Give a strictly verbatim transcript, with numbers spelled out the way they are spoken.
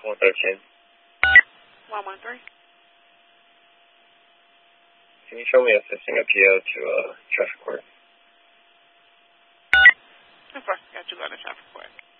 one thirteen. one one three. Can you show me assisting a P O to uh, traffic court? Of course, got you going to traffic court.